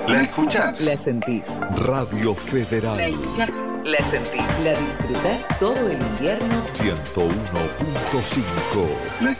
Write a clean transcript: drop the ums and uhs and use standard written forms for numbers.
¿La escuchás? La sentís. Radio Federal. La escuchás. La sentís. La disfrutás todo el invierno. 101.5.